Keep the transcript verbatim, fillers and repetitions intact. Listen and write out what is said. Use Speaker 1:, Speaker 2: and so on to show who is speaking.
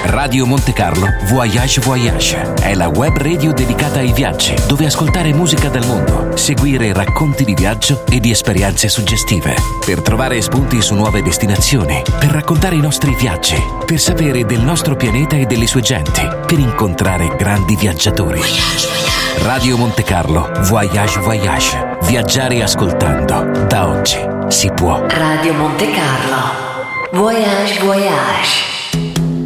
Speaker 1: Radio Monte Carlo Voyage Voyage è la web radio dedicata ai viaggi, dove ascoltare musica del mondo, seguire racconti di viaggio e di esperienze suggestive, per trovare spunti su nuove destinazioni, per raccontare i nostri viaggi, per sapere del nostro pianeta e delle sue genti, per incontrare grandi viaggiatori. Radio Monte Carlo Voyage Voyage. Viaggiare ascoltando. Da oggi si può.
Speaker 2: Radio Monte Carlo Voyage Voyage.